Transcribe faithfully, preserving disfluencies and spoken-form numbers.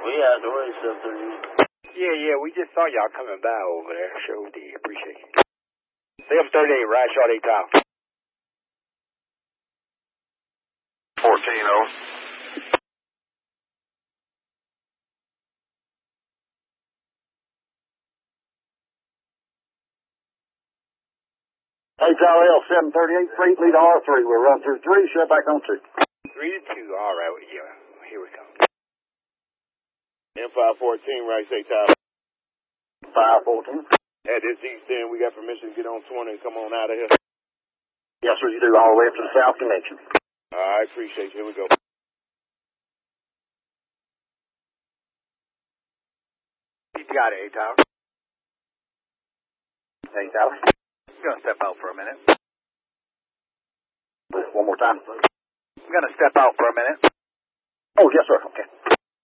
We out the way, seven thirty-eight. Yeah, yeah, we just saw y'all coming by over there. Sure did. Appreciate it. seven thirty-eight, right short eight top. fourteen oh. H R L seven thirty-eight, fleet lead R three. We'll run through three, shut back on two. Three to two. All right, well, yeah. Here we go. M five fourteen, right six top. five fourteen. At this east end, we got permission to get on twenty and come on out of here. Yes, sir, you do all the way up to the south connection. I appreciate you. Here we go. You got it, eight tower. eight tower. I'm going to step out for a minute. One more time. I'm going to step out for a minute. Oh, yes, sir. Okay.